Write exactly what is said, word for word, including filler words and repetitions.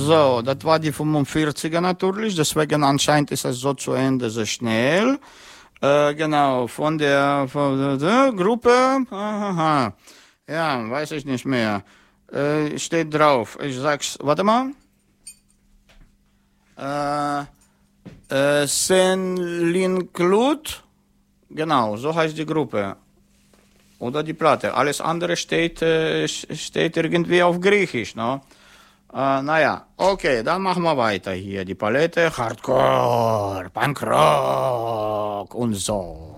So, das war die fünfundvierziger natürlich, deswegen anscheinend ist es so zu Ende so schnell. Äh, genau, von der, von der Gruppe, aha, ja, weiß ich nicht mehr. Äh, steht drauf, ich sag's, warte mal. Äh, äh, Saint-Linclud, genau, so heißt die Gruppe. Oder die Platte. Alles andere steht, äh, steht irgendwie auf Griechisch, ne? Äh, naja, okay, dann machen wir weiter hier. Die Palette, Hardcore, Punkrock und so.